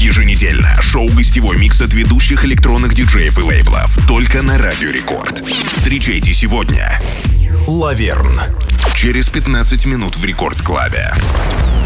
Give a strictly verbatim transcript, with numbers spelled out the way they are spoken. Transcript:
Еженедельно шоу-гостевой микс от ведущих электронных диджеев и лейблов. Только на Радио Рекорд. Встречайте сегодня Лаверн. Через пятнадцать минут в Рекорд Клабе.